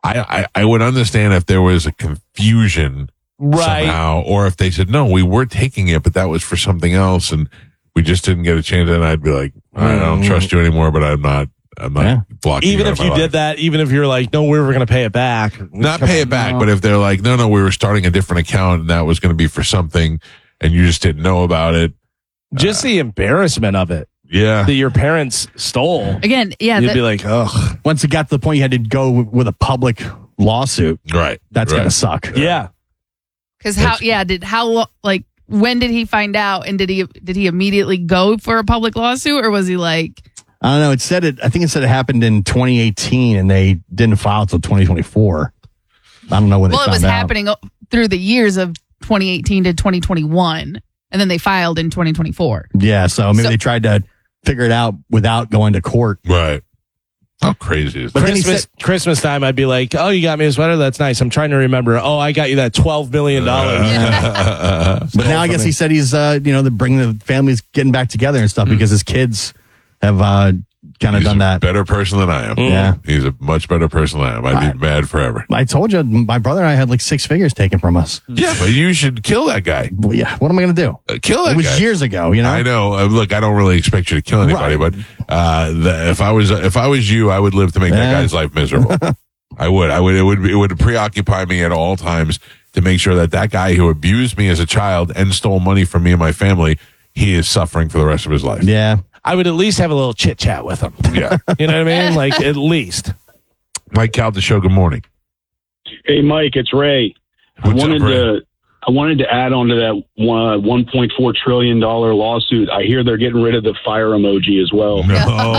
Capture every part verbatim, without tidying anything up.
I, I, I would understand if there was a confusion Right. somehow, or if they said, no, we were taking it, but that was for something else, and we just didn't get a chance, and I'd be like, I don't Mm. trust you anymore, but I'm not, I'm not Yeah. blocking Even you out if of you my did life. that, even if you're like, no, we were going to pay it back. Not pay it back, but if they're like, no, no, we were starting a different account, and that was going to be for something, and you just didn't know about it. Just the embarrassment of it Yeah. that your parents stole. Again, yeah. You'd that- be like, ugh. Once it got to the point you had to go with a public lawsuit, Right. that's right. going to suck. Yeah. Because how? Yeah. Did how? lo- Like when did he find out? And did he did he immediately go for a public lawsuit, or was he like? I don't know. It said it. I think it said it happened in twenty eighteen, and they didn't file until twenty twenty-four. I don't know when Well, they it found was out. happening o- through the years of twenty eighteen to twenty twenty-one, and then they filed in twenty twenty-four. Yeah, so maybe So- they tried to figure it out without going to court. Right. How crazy is But that? then he Christmas, said- Christmas time, I'd be like, oh, you got me a sweater? That's nice. I'm trying to remember. Oh, I got you that twelve million dollars. But now I guess he said he's, uh, you know, the bringing the families getting back together and stuff because his kids have uh, kind of He's done a that. better person than I am. Yeah. He's a much better person than I am. I'd be mad forever. I told you, my brother and I had like six figures taken from us. Yeah, but you should kill that guy. Well, yeah, what am I going to do? Uh, kill that It was guy. years ago, you know. I know. Uh, look, I don't really expect you to kill anybody, Right. but uh, the, if I was if I was you, I would live to make that Yeah. guy's life miserable. I would. I would. It would. It would preoccupy me at all times to make sure that that guy who abused me as a child and stole money from me and my family, he is suffering for the rest of his life. Yeah. I would at least have a little chit chat with him. Yeah. You know what I mean? Like, at least. Mike Calta Show. Good morning. Hey, Mike, it's Ray. I What's up, wanted Ray? to I wanted to add on to that one, one point four trillion dollars lawsuit. I hear they're getting rid of the fire emoji as well. No,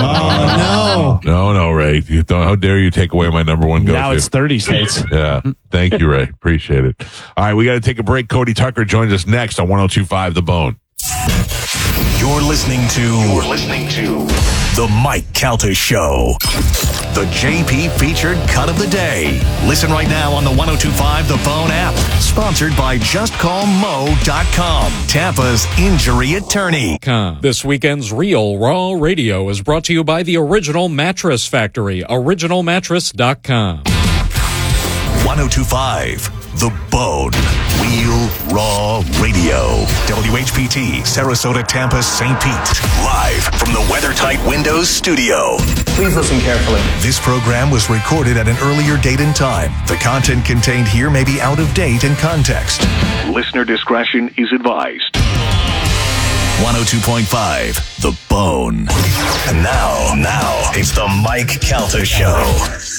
Oh, no, no, no, Ray. You don't, how dare you take away my number one go-to? Now it's thirty states. Yeah. Thank you, Ray. Appreciate it. All right, we got to take a break. Cody Tucker joins us next on one oh two point five The Bone. You're listening to. You're listening to the Mike Calta Show, the J P featured cut of the day. Listen right now on the one oh two point five The Bone app. Sponsored by just call mo dot com, Tampa's injury attorney. This weekend's Real Raw Radio is brought to you by the Original Mattress Factory, original mattress dot com. one oh two point five The Bone. Real Raw Radio. W H P T, Sarasota, Tampa, Saint Pete. Live from the WeatherTight Windows studio. Please listen carefully. This program was recorded at an earlier date and time. The content contained here may be out of date in context. Listener discretion is advised. one oh two point five The Bone. And now, now, it's the Mike Calta Show.